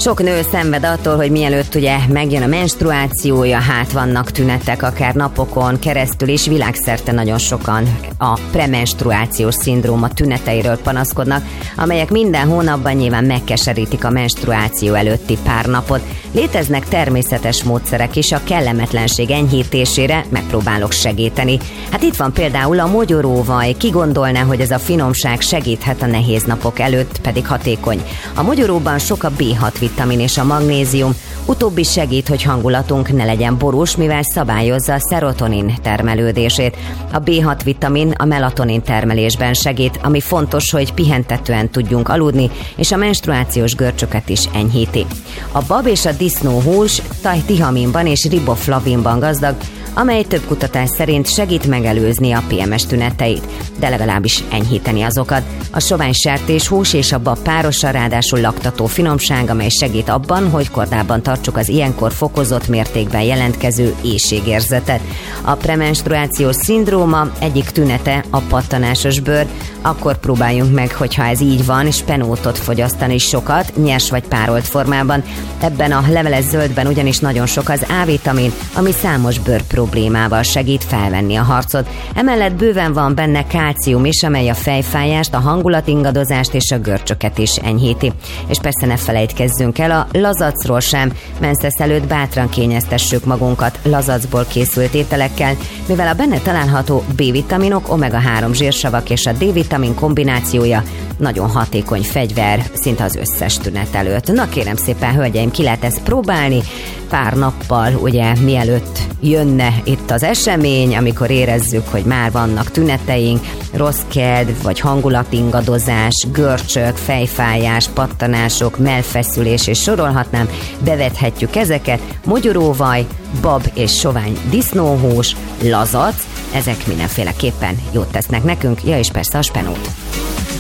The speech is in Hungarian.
Sok nő szenved attól, hogy mielőtt ugye megjön a menstruációja, hát vannak tünetek, akár napokon keresztül, és világszerte nagyon sokan a premenstruációs szindróma tüneteiről panaszkodnak, amelyek minden hónapban nyilván megkeserítik a menstruáció előtti pár napot. Léteznek természetes módszerek is a kellemetlenség enyhítésére, megpróbálok segíteni. Hát itt van például a mogyoróvaj. Ki gondolná, hogy ez a finomság segíthet a nehéz napok előtt, pedig hatékony. A mogyoróban sok a B6 vitamin és a magnézium, utóbbi segít, hogy hangulatunk ne legyen borús, mivel szabályozza a szerotonin termelődését. A B6 vitamin a melatonin termelésben segít, ami fontos, hogy pihentetően tudjunk aludni, és a menstruációs görcsöket is enyhíti. A bab és a disznóhús tihaminban és riboflavinban gazdag, amely több kutatás szerint segít megelőzni a PMS tüneteit, de legalábbis enyhíteni azokat. A sovány sertéshús és a bab párosa, ráadásul laktató finomság, amely segít abban, hogy kordában tartsuk az ilyenkor fokozott mértékben jelentkező éhségérzetet. A premenstruációs szindróma egyik tünete a pattanásos bőr, akkor próbáljunk meg, hogyha ez így van, spenótot fogyasztani sokat, nyers vagy párolt formában. Ebben a leveles zöldben ugyanis nagyon sok az A-vitamin, ami számos bőr problémával segít felvenni a harcot. Emellett bőven van benne kálcium is, amely a fejfájást, a hangulatingadozást és a görcsöket is enyhíti. És persze ne felejtkezzünk el a lazacról sem. Menszesz előtt bátran kényeztessük magunkat lazacból készült ételekkel, mivel a benne található B-vitaminok, omega-3 zsírsavak és a D-vitamin kombinációja nagyon hatékony fegyver szinte az összes tünet előtt. Na kérem szépen, hölgyeim, ki lehet ezt próbálni pár nappal, ugye mielőtt jönne itt az esemény, amikor érezzük, hogy már vannak tüneteink, rossz kedv, vagy hangulatingadozás, görcsök, fejfájás, pattanások, mellfeszülés, és sorolhatnám, bevethetjük ezeket, mogyoróvaj, bab és sovány disznóhús, lazac, ezek mindenféleképpen jót tesznek nekünk, ja és persze a spenót.